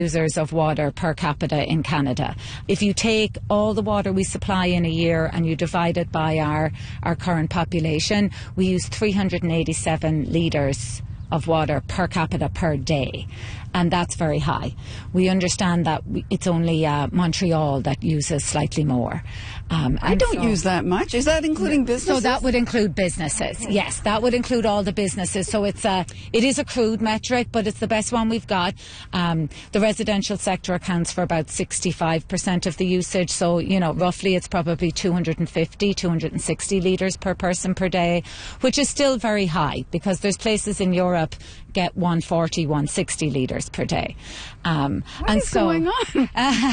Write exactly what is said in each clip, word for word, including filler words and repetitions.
users of water per capita in Canada. If you take all the water we supply in a year and you divide it by our, our current population, we use three hundred eighty-seven litres of water per capita per day. And that's very high. We understand that we, it's only uh, Montreal that uses slightly more. Um, I don't so, use that much. Is that including businesses? So that would include businesses. Yes, that would include all the businesses. So it's a, it is a crude metric, but it's the best one we've got. Um, the residential sector accounts for about sixty-five percent of the usage. So, you know, roughly it's probably two hundred fifty, two hundred sixty litres per person per day, which is still very high because there's places in Europe get one forty, one sixty litres per day. Um, what and is so, going on?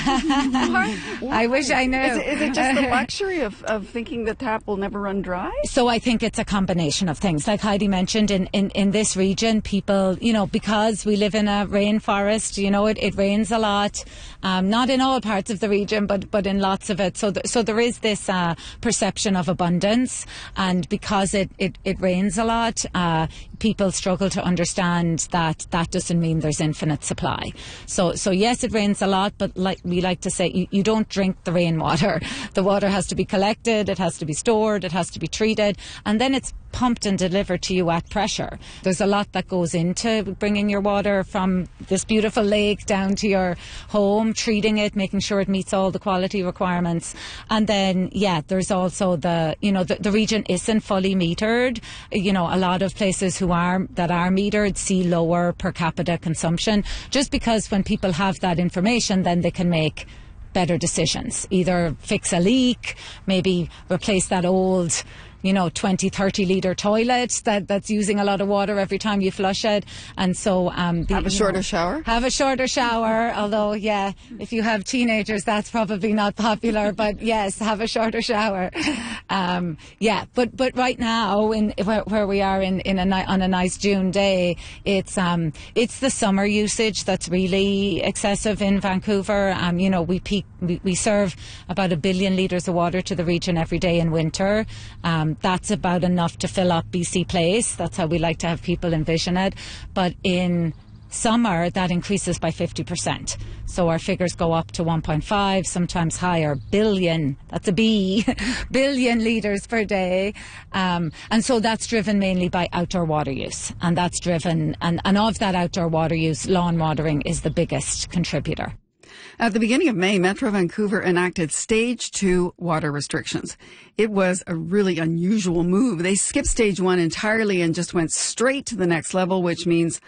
I wish I knew. Is it, is it just the luxury of, of thinking the tap will never run dry? So I think it's a combination of things. Like Heidi mentioned, in, in, in this region, people, you know, because we live in a rainforest, you know, it, it rains a lot. Um, not in all parts of the region, but, but in lots of it. So, th- so there is this uh, perception of abundance. And because it, it, it rains a lot, uh, people struggle to understand that that doesn't mean there's infinite supply. So, so yes, it rains a lot, but like we like to say, you, you don't drink the rainwater. The water has to be collected, it has to be stored, it has to be treated, and then it's pumped and delivered to you at pressure. There's a lot that goes into bringing your water from this beautiful lake down to your home, treating it, making sure it meets all the quality requirements. And then, yeah, there's also the, you know, the, the region isn't fully metered. You know, a lot of places who are, that are metered see lower per capita consumption, just because when people have that information, then they can make better decisions. Either fix a leak, maybe replace that old, you know, twenty, thirty litre toilet that, that's using a lot of water every time you flush it. And so... Um, the, have a shorter know, shower? Have a shorter shower, although, yeah, if you have teenagers, that's probably not popular. But yes, have a shorter shower. Um, yeah, but but right now, in where, where we are in, in a ni- on a nice June day, it's um it's the summer usage that's really excessive in Vancouver. Um, you know, we peak, we, we serve about a billion litres of water to the region every day in winter. Um, That's about enough to fill up B C Place. That's how we like to have people envision it. But in summer, that increases by fifty percent. So our figures go up to one point five, sometimes higher, billion, that's a B, billion litres per day. Um, and so that's driven mainly by outdoor water use. And that's driven, and, and of that outdoor water use, lawn watering is the biggest contributor. At the beginning of May, Metro Vancouver enacted Stage two water restrictions. It was a really unusual move. They skipped Stage one entirely and just went straight to the next level, which means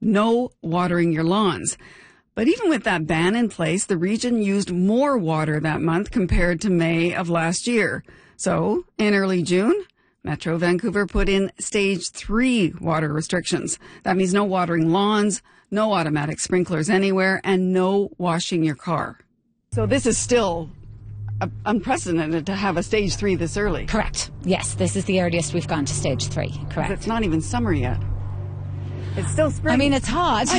no watering your lawns. But even with that ban in place, the region used more water that month compared to May of last year. So, in early June, Metro Vancouver put in Stage three water restrictions. That means no watering lawns, no automatic sprinklers anywhere, and no washing your car. So this is still uh, unprecedented to have a Stage three this early. Correct. Yes, this is the earliest we've gone to Stage three. Correct. It's not even summer yet. It's still spring. I mean, it's hot.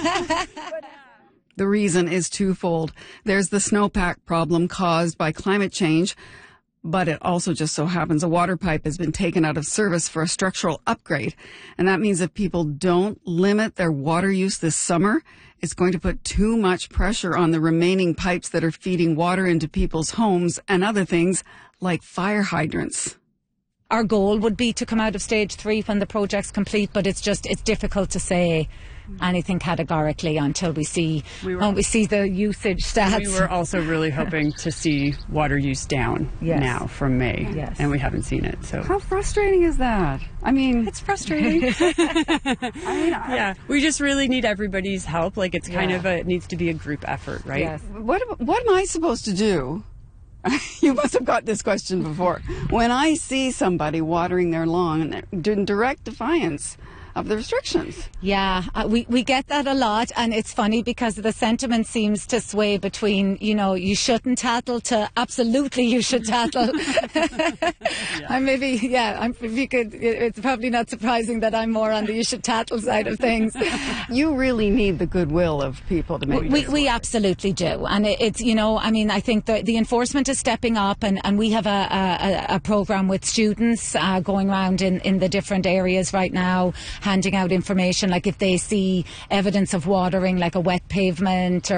The reason is twofold. There's the snowpack problem caused by climate change, but it also just so happens a water pipe has been taken out of service for a structural upgrade. And that means if people don't limit their water use this summer, it's going to put too much pressure on the remaining pipes that are feeding water into people's homes and other things like fire hydrants. Our goal would be to come out of Stage three when the project's complete, but it's just, it's difficult to say anything categorically until we see we were, when we see the usage stats. We were also really hoping to see water use down yes. now from May, yes. and we haven't seen it. So how frustrating is that? I mean, it's frustrating. I mean, I, yeah, we just really need everybody's help. Like it's kind yeah. of a, it needs to be a group effort, right? Yes. What what am I supposed to do? You must have got this question before. When I see somebody watering their lawn in direct defiance of the restrictions. Yeah, uh, we, we get that a lot, and it's funny because the sentiment seems to sway between, you know, you shouldn't tattle to absolutely you should tattle. yeah. I maybe, yeah, I'm, if you could, it's probably not surprising that I'm more on the you should tattle side of things. You really need the goodwill of people to make we, this We work. Absolutely do. And it, it's, you know, I mean, I think the, the enforcement is stepping up, and, and we have a, a, a program with students uh, going around in, in the different areas right now, handing out information, like if they see evidence of watering, like a wet pavement